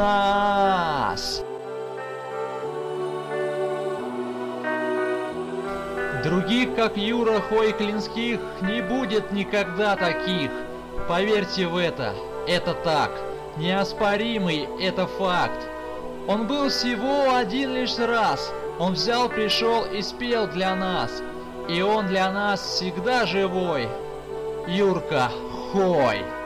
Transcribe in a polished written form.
нас. Других, как Юра Хой-Клинских, не будет никогда таких. Поверьте в это так. Неоспоримый это факт. Он был всего один лишь раз. Он взял, пришел и спел для нас. И он для нас всегда живой. Юрка Хой.